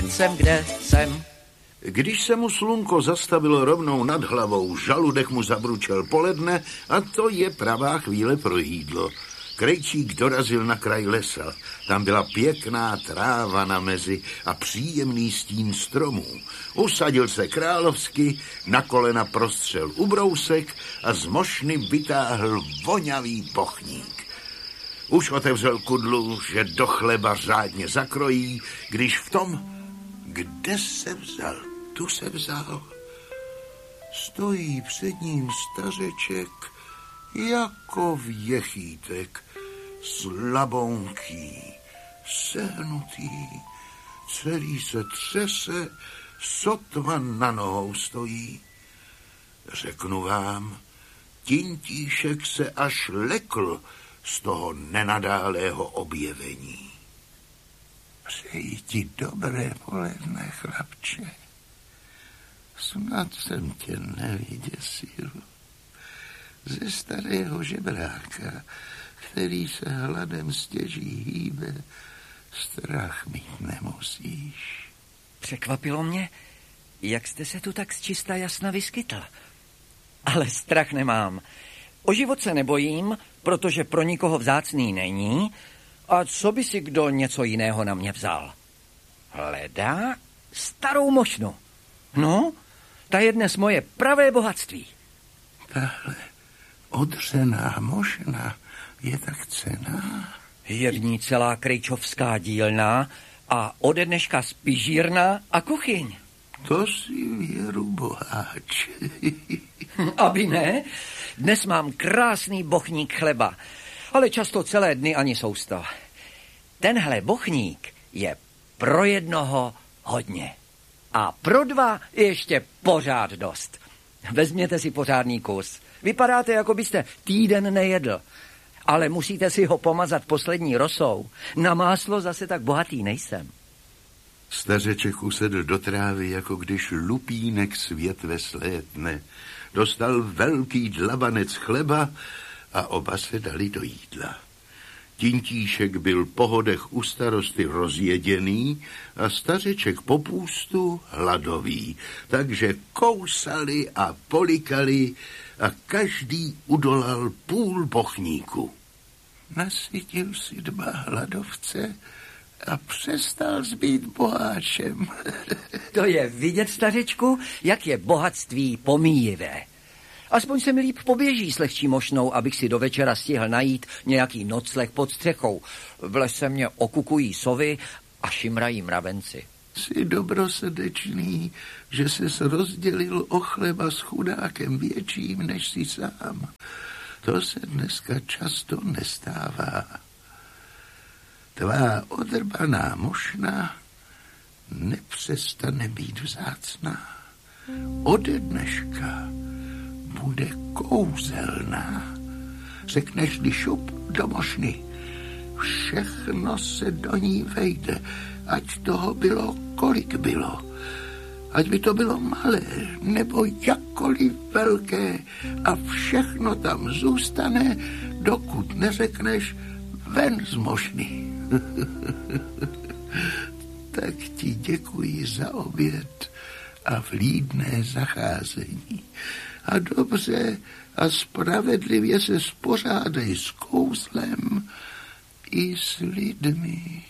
Teď jsem, kde jsem. Když se mu slunko zastavilo rovnou nad hlavou, žaludek mu zabručel poledne a to je pravá chvíle pro jídlo. Krejčík dorazil na kraj lesa. Tam byla pěkná tráva na mezi a příjemný stín stromů. Usadil se královsky, na kolena prostřel ubrousek a z mošny vytáhl vonavý bochník. Už otevřel kudlu, že do chleba řádně zakrojí, když v tom, kde se vzal, tu se vzal. Stojí před ním stařeček jako věchýtek, slabounký, sehnutý, celý se třese, sotva na nohou stojí. Řeknu vám, Tintíšek se až lekl z toho nenadálého objevení. Přeji ti dobré poledne, chlapče. Snad jsem tě nevyděsil. Ze starého žebráka, který se hladem stěží hýbe, strach mít nemusíš. Překvapilo mě, jak jste se tu tak zčista jasna vyskytl. Ale strach nemám. O život se nebojím, protože pro nikoho vzácný není. A co by si kdo něco jiného na mě vzal? Hledá starou mošnu. No, ta je dnes moje pravé bohatství. Tahle odřená mošna je tak cenná. Je v ní celá krejčovská dílna a ode dneška spižírna a kuchyň. To si věru, boháč. Aby ne, dnes mám krásný bochník chleba, ale často celé dny ani sousto. Tenhle bochník je pro jednoho hodně. A pro dva ještě pořád dost. Vezměte si pořádný kus. Vypadáte, jako byste týden nejedl. Ale musíte si ho pomazat poslední rosou. Na máslo zase tak bohatý nejsem. Stařeček usedl do trávy, jako když lupínek z větve slétne. Dostal velký dlabanec chleba a oba se dali do jídla. Tintíšek byl po hodech u starosty rozjeděný a stařeček po půstu hladový, takže kousali a polikali a každý udolal půl bochníku. Nasytil si 2 hladovce a přestal být boháčem. To je vidět, stařečku, jak je bohatství pomíjivé. Aspoň se mi líp poběží s lehčí mošnou, abych si do večera stihl najít nějaký nocleh pod střechou. V lese mě okukují sovy a šimrají mravenci. Jsi dobrosrdečný, že ses rozdělil o chleba s chudákem větším, než si sám. To se dneska často nestává. Tvá odrbaná mošna nepřestane být vzácná. Ode dneška bude kouzelná. Řekneš-li šup do mošny, všechno se do ní vejde, ať toho bylo, kolik bylo. Ať by to bylo malé, nebo jakkoliv velké, a všechno tam zůstane, dokud neřekneš ven z mošny. Tak ti děkuji za oběd a vlídné zacházení. A dobře a spravedlivě se spořádej s kouzlem i s lidmi.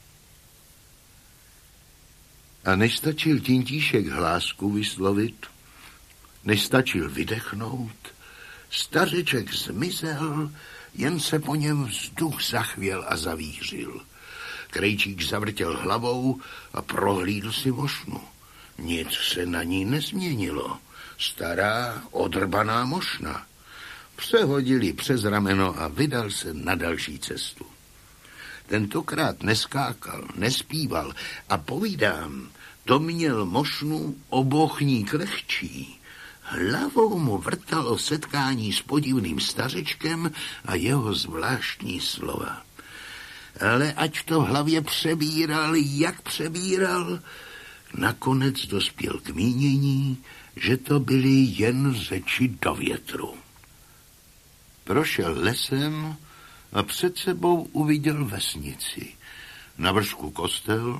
A než stačil Tintíšek hlásku vyslovit, než stačil vydechnout, stařeček zmizel, jen se po něm vzduch zachvěl a zavířil. Krejčík zavrtěl hlavou a prohlídl si mošnu. Nic se na ní nezměnilo. Stará, odrbaná mošna. Přehodil ji přes rameno a vydal se na další cestu. Tentokrát neskákal, nespíval a povídám, to měl mošnu o bochník lehčí. Hlavou mu vrtalo setkání s podivným stařečkem a jeho zvláštní slova. Ale ať to v hlavě přebíral, jak přebíral, nakonec dospěl k mínění, že to byly jen řeči do větru. Prošel lesem a před sebou uviděl vesnici. Na vršku kostel,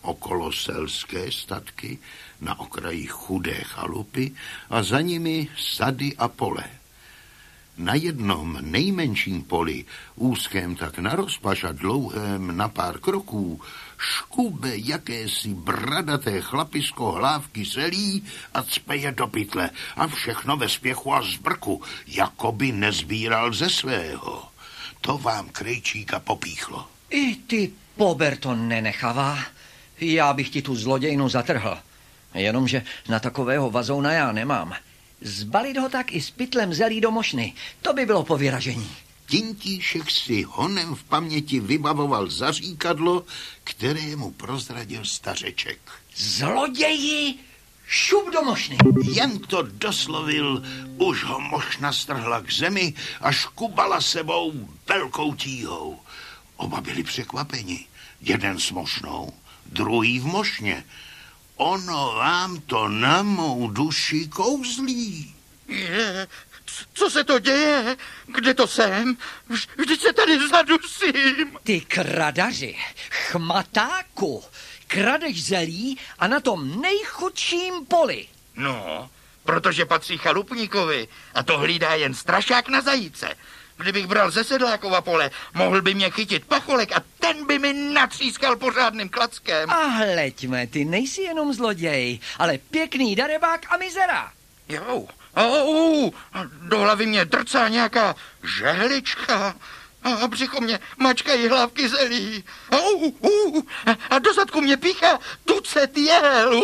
okolo selské statky, na okraji chudé chalupy a za nimi sady a pole. Na jednom nejmenším poli, úzkém tak na rozpaš a dlouhém na pár kroků, škube jakési bradaté chlapisko hlávky zelí a cpeje do pytle a všechno ve spěchu a zbrku, jako by nezbíral ze svého. To vám Krejčíka popíchlo. I ty pober to nenechavá. Já bych ti tu zlodějnu zatrhl. Jenomže na takového vazouna já nemám. Zbalit ho tak i s pytlem zelí do mošny, to by bylo po vyražení. Tintíšek si honem v paměti vybavoval zaříkadlo, kterému prozradil stařeček. Zloději, šup do mošny. Jen to doslovil, už ho mošna strhla k zemi a škubala sebou velkou tíhou. Oba byli překvapeni. Jeden s mošnou, druhý v mošně. Ono vám to na mou duši kouzlí. Co se to děje? Kde to jsem? Vždyť se tady zadusím. Ty kradaři, chmatáku, kradeš zelí a na tom nejchudším poli. No, protože patří chalupníkovi a to hlídá jen strašák na zajíce. Kdybych bral ze sedlákova pole, mohl by mě chytit pacholek a ten by mi natřískal pořádným klackem. A hleďme, ty nejsi jenom zloděj, ale pěkný darebák a mizera. Jo, do hlavy mě drcá nějaká žehlička a břicho mě mačkají hlávky zelí. A do zadku mě píchá tucet jel.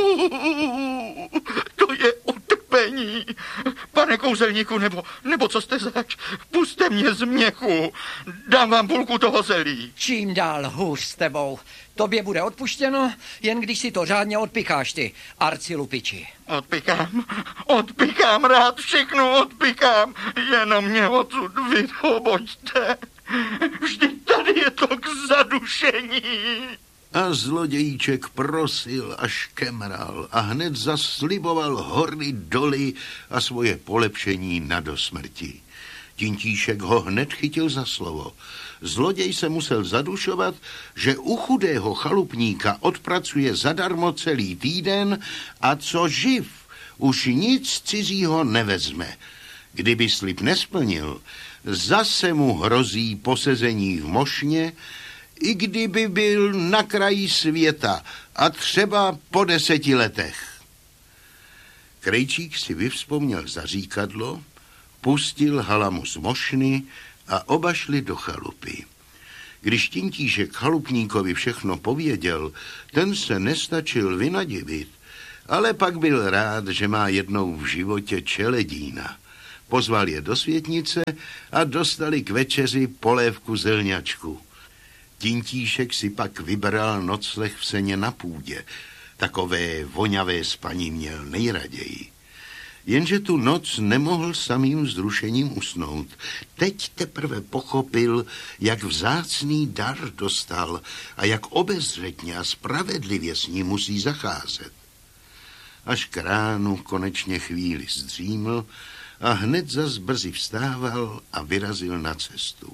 To je utrpení. Pane kouzelníku, nebo co jste zač, puste mě z měchu. Dám vám půlku toho zelí. Čím dál hůř s tebou. Tobě bude odpuštěno, jen když si to řádně odpikáš ty, arcilupiči. Odpikám, rád všechno odpikám. Jenom mě odsud vysvoboďte. Vždyť tady je to k zadušení. A zlodějíček prosil až kemral a hned zasliboval hory doly a svoje polepšení na dosmrti. Tintíšek ho hned chytil za slovo. Zloděj se musel zadušovat, že u chudého chalupníka odpracuje zadarmo celý týden a co živ, už nic cizího nevezme. Kdyby slib nesplnil, zase mu hrozí posezení v mošně, i kdyby byl na kraji světa a třeba po 10 letech. Krejčík si vyvzpomněl zaříkadlo, pustil halamu z mošny a oba šli do chalupy. Když Tintíšek chalupníkovi všechno pověděl, ten se nestačil vynadivit, ale pak byl rád, že má jednou v životě čeledína. Pozval je do světnice a dostali k večeři polévku zelňačku. Tintíšek si pak vybral nocleh v seně na půdě. Takové voňavé spaní měl nejraději. Jenže tu noc nemohl samým vzrušením usnout. Teď teprve pochopil, jak vzácný dar dostal a jak obezřetně a spravedlivě s ním musí zacházet. Až k ránu konečně chvíli zdříml a hned zas brzy vstával a vyrazil na cestu.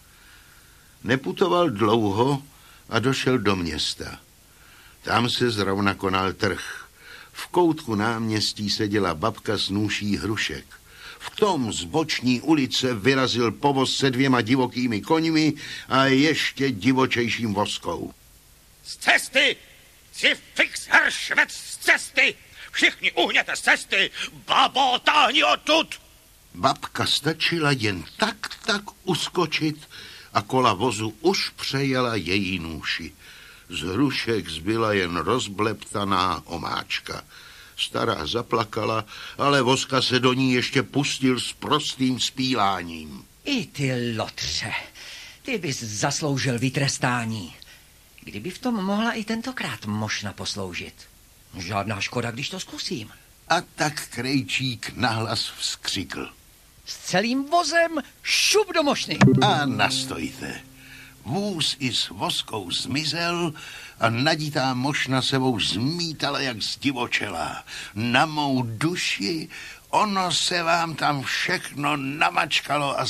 Neputoval dlouho a došel do města. Tam se zrovna konal trh. V koutku náměstí seděla babka s nůší hrušek. V tom z boční ulice vyrazil povoz se 2 divokými koňmi a ještě divočejším voskou. Z cesty! Si fix heršvec z cesty! Všichni uhněte z cesty! Babo, táhni odtud! Babka stačila jen tak uskočit a kola vozu už přejela její nůši. Z hrušek zbyla jen rozbleptaná omáčka. Stará zaplakala, ale voska se do ní ještě pustil s prostým spíláním. I ty lotře, ty bys zasloužil vytrestání. Kdyby v tom mohla i tentokrát mošna posloužit. Žádná škoda, když to zkusím. A tak Krejčík nahlas vzkřikl. S celým vozem šup do mošny. A nastojte. Vůz i s voskou zmizel a naditá mošna sebou zmítala jak zdivočelá. Na mou duši ono se vám tam všechno namačkalo a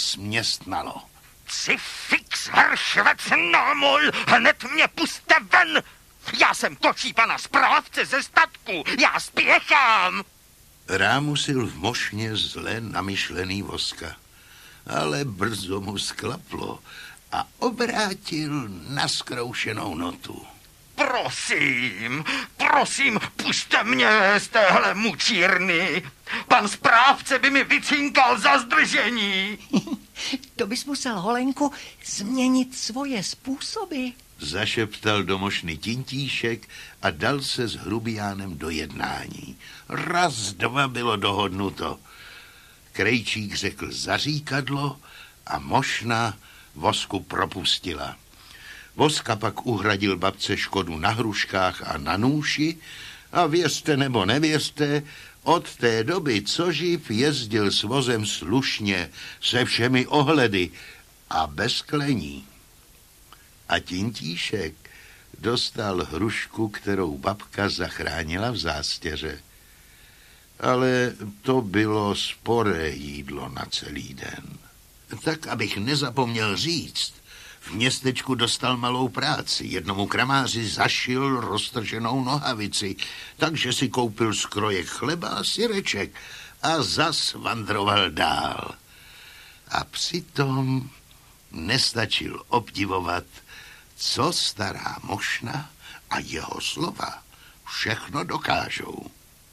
směstnalo. Si fix heršvec námul, hned mě puste ven! Já jsem kočí pana správce ze statku. Já spěchám. Rámusil v mošně zle namyšlený Voska, ale brzo mu sklaplo a obrátil na zkroušenou notu. Prosím, pušte mě z téhle mučírny. Pan správce by mi vycinkal za zdržení. To bys musel, Holenku, změnit svoje způsoby. Zašeptal do mošny Tintíšek a dal se s hrubiánem do jednání. Raz, dva bylo dohodnuto. Krejčík řekl zaříkadlo a mošna Vosku propustila. Voska pak uhradil babce škodu na hruškách a na nůši a věřte nebo nevěřte, od té doby, co živ, jezdil s vozem slušně, se všemi ohledy a bez klení. A Tintíšek dostal hrušku, kterou babka zachránila v zástěře. Ale to bylo sporé jídlo na celý den. Tak, abych nezapomněl říct, v městečku dostal malou práci. Jednomu kramáři zašil roztrženou nohavici, takže si koupil skrojek chleba a syreček a zas vandroval dál. A přitom nestačil obdivovat, co stará mošna a jeho slova všechno dokážou.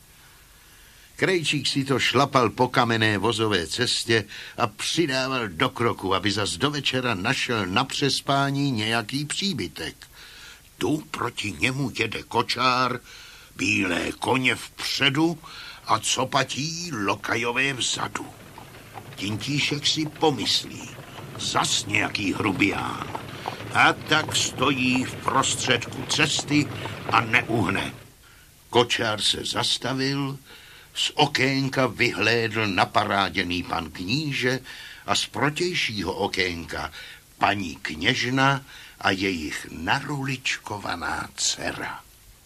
Krejčík si to šlapal po kamenné vozové cestě a přidával do kroku, aby zas do večera našel na přespání nějaký příbytek. Tu proti němu jede kočár, bílé koně vpředu a copatí lokajové vzadu. Tintíšek si pomyslí, zas nějaký hrubián. A tak stojí v prostředku cesty a neuhne. Kočár se zastavil, z okénka vyhlédl naparáděný pan kníže a z protějšího okénka paní kněžna a jejich naruličkovaná dcera.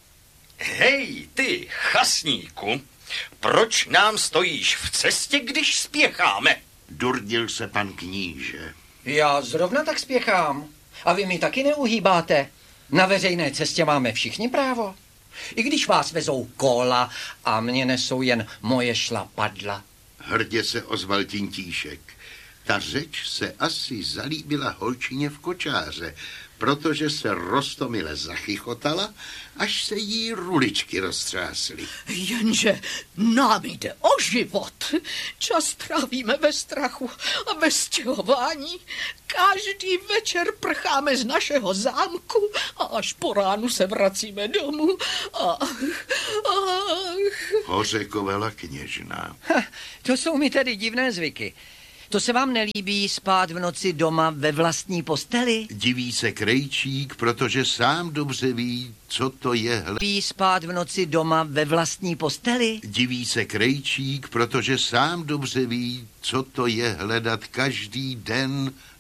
Hej, ty, chasníku, proč nám stojíš v cestě, když spěcháme? Durdil se pan kníže. Já zrovna tak spěchám. A vy mi taky neuhýbáte. Na veřejné cestě máme všichni právo. I když vás vezou kola a mě nesou jen moje šlapadla. Hrdě se ozval Tintíšek. Ta řeč se asi zalíbila holčině v kočáře, protože se roztomile zachychotala, až se jí ruličky roztřásly. Jenže nám jde o život. Čas trávíme ve strachu a bez stěhování. Každý večer prcháme z našeho zámku a až po ránu se vracíme domů. Hořekovala kněžna. To jsou mi tedy divné zvyky. To se vám nelíbí spát v noci doma ve vlastní posteli? Diví se Krejčík, protože sám dobře ví, co to je Líbí spát v noci doma ve vlastní posteli? Diví se Krejčík, protože sám dobře ví, co to je hledat každý den